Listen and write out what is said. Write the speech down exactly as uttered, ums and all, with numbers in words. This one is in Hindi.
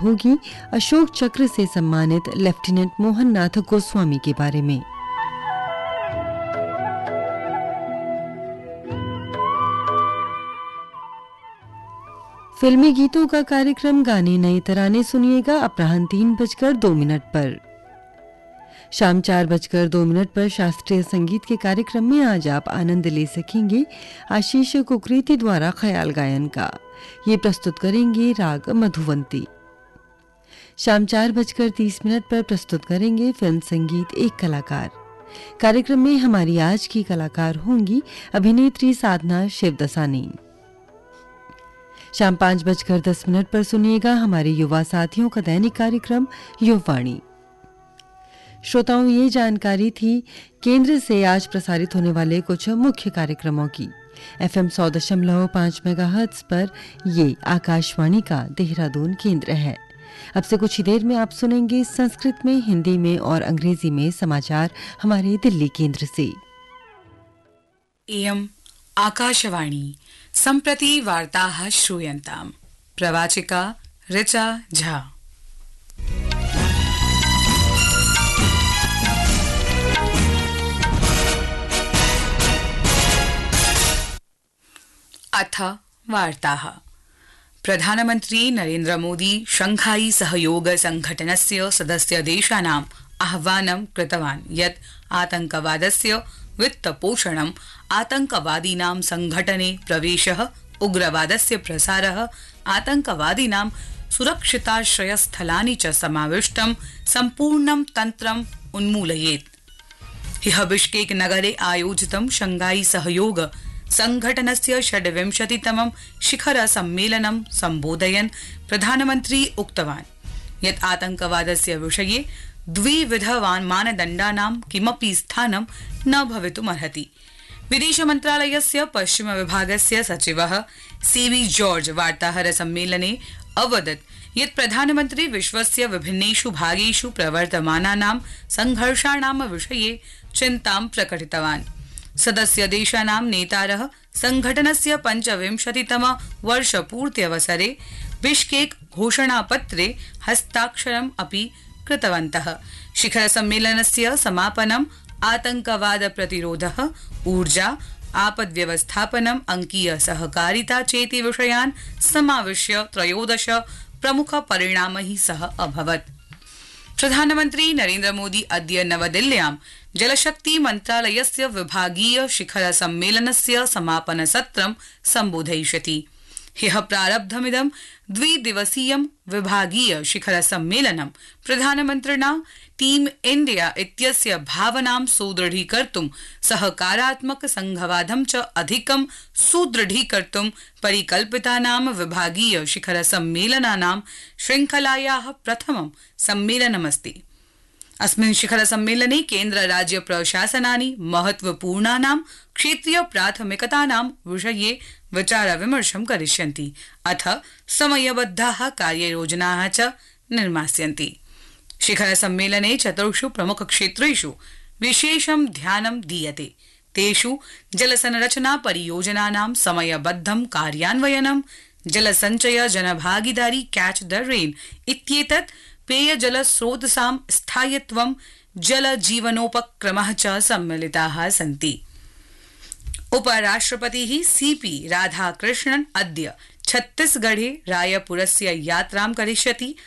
होगी अशोक चक्र से सम्मानित लेफ्टिनेंट मोहन नाथ गोस्वामी के बारे में। फिल्मी गीतों का कार्यक्रम गाने नए तराने सुनिएगा अपराह्न तीन बजकर दो मिनट पर। शाम चार बजकर दो मिनट पर शास्त्रीय संगीत के कार्यक्रम में आज आप आनंद ले सकेंगे आशीष कुकरेती द्वारा ख्याल गायन का। ये प्रस्तुत करेंगे राग मधुवंती। शाम चार बजकर तीस मिनट पर प्रस्तुत करेंगे फिल्म संगीत एक कलाकार। कार्यक्रम में हमारी आज की कलाकार होंगी अभिनेत्री साधना शिवदसानी। शाम पांच बजकर दस मिनट पर सुनिएगा हमारे युवा साथियों का दैनिक कार्यक्रम युववाणी। श्रोताओं, ये जानकारी थी केंद्र से आज प्रसारित होने वाले कुछ मुख्य कार्यक्रमों की। एफएम सौ दशमलव पांच मेगाहर्ट्ज पर ये आकाशवाणी का देहरादून केंद्र है। अब से कुछ ही देर में आप सुनेंगे संस्कृत में, हिंदी में और अंग्रेजी में समाचार हमारे दिल्ली केंद्र से। इयम् आकाशवाणी सम्प्रति वार्ताः श्रूयन्ताम्। प्रवाचिका ऋचा झा। अथ वार्ताः। प्रधानमन्त्री नरेन्द्र मोदी शंघाई सहयोग संघटनस्य सदस्य देशानाम् आह्वानं कृतवान् यत् आतंकवादस्य वित्तपोषणं, आतंकवादीनां संघटने प्रवेशः, उग्रवादस्य प्रसारः, आतंकवादीनां सुरक्षिताश्रयस्थलानि च समाविष्टं सम्पूर्णं तन्त्रम् उन्मूलयेत्। ह्यः बिश्केक नगरे आयोजितं शंघाई सहयोग संघटनस्य षड्विंशतितमं शिखर सम्मेलनं सम्बोधयन् प्रधानमन्त्री उक्तवान् यत् आतंकवादस्य विषये द्विविध मानदण्डानां किमपि स्थानं न भवितुमर्हति। विदेश मन्त्रालयस्य पश्चिम विभागस्य सचिवः सीवी जॉर्ज वार्ताहर सम्मेलने अवदत् यत् प्रधानमन्त्री विश्वस्य विभिन्नेषु भागेषु प्रवर्तमानानां संघर्षाणां विषये चिन्तां प्रकटितवान्। सदस्य देशानां नेतारः संघटनस्य पञ्चविंशतितम वर्षपूर्त्यवसरे बिश्केक घोषणापत्रे हस्ताक्षरम् अपि कृतवन्तः। शिखर सम्मेलनस्य समापनम् आतंकवाद प्रतिरोधः, ऊर्जा, आपद् व्यवस्थापनम्, अंकीय सहकारिता चेति विषयान् समाविश्य त्रयोदश प्रमुख परिणामैः सह अभवत्। प्रधानमन्त्री नरेन्द्र मोदी अद्य नवदिल्ल्यां जलशक्ति मन्त्रालयस्य विभागीय शिखर सम्मेलनस्य समापन सत्रं सम्बोधयिष्यति। ह्यः प्रारब्धमिदं द्विदिवसीयं विभागीय शिखर सम्मेलनं प्रधानमन्त्रिणा टीम इंडिया इत्यस्य भावनां सुदृढीकर्तुं, सहकारात्मक संघवादं च अधिकं सुदृढीकर्तुं परिकल्पितानां विभागीय शिखर सम्मेलनानां श्रृंखलायाः प्रथमं सम्मेलनमस्ति। अस्मिन् शिखर सम्मेलने केन्द्र राज्य प्रशासनानि महत्वपूर्णानां क्षेत्रीय प्राथमिकतानां विषये विचार विमर्शं करिष्यन्ति, अथ समयबद्धाः कार्ययोजनाः च निर्मास्यन्ति। शिखर सम्मेलने चतुर्षु प्रमुख क्षेत्रेषु विशेषं ध्यानं दीयते। तेषु जलसंरचना परियोजनानां समयबद्धं कार्यान्वयनं, जलसञ्चय जनभागीदारी कैच द रेन इत्येतत्, पेयजल स्रोतसां स्थायित्वं, जल जीवनोपक्रमः च सम्मिलिताः सन्ति। उपराष्ट्रपतिः सीपी राधाकृष्णन् अद्य छत्तीसगढ़े रायपुरस्य यात्रां करिष्यति।